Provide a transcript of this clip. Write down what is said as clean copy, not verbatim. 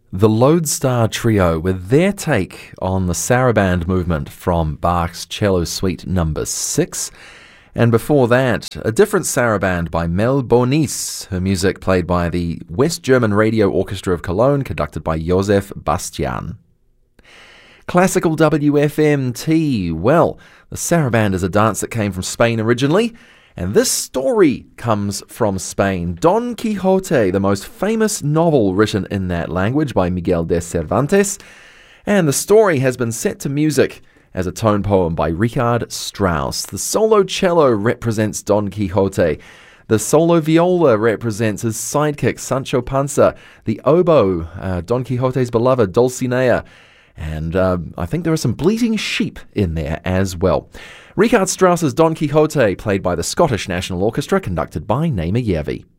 The Lodestar Trio with their take on the Saraband movement from Bach's Cello Suite No. 6. And before that, a different Saraband by Mel Bonis, her music played by the West German Radio Orchestra of Cologne, conducted by Josef Bastian. Classical WFMT. Well, the Saraband is a dance that came from Spain originally, and this story comes from Spain. Don Quixote, the most famous novel written in that language by Miguel de Cervantes, and the story has been set to music as a tone poem by Richard Strauss. The solo cello represents Don Quixote. The solo viola represents his sidekick, Sancho Panza. The oboe, Don Quixote's beloved, Dulcinea. And I think there are some bleating sheep in there as well. Richard Strauss's Don Quixote, played by the Scottish National Orchestra, conducted by Naima Järvi.